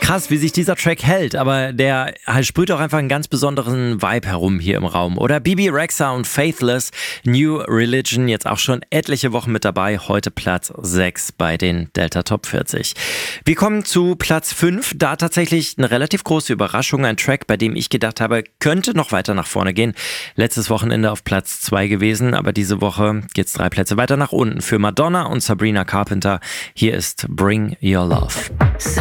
Krass, wie sich dieser Track hält, aber der sprüht auch einfach einen ganz besonderen Vibe herum hier im Raum. Oder Bebe Rexha und Faithless, New Religion, jetzt auch schon etliche Wochen mit dabei, heute Platz 6 bei den Delta Top 40. Wir kommen zu Platz 5, da tatsächlich eine relativ große Überraschung, ein Track, bei dem ich gedacht habe, könnte noch weiter nach vorne gehen. Letztes Wochenende auf Platz 2 gewesen, aber diese Woche geht's 3 Plätze weiter nach unten für Madonna und Sabrina Carpenter. Hier ist Bring Your Love.